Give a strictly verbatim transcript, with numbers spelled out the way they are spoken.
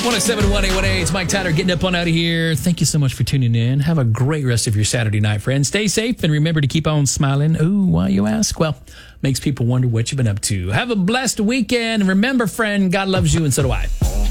one oh seven point one A one A, it's Mike Tyler getting up on out of here. Thank you so much for tuning in. Have a great rest of your Saturday night, friends. Stay safe and remember to keep on smiling. Ooh, why you ask? Well, makes people wonder what you've been up to. Have a blessed weekend. Remember, friend, God loves you and so do I.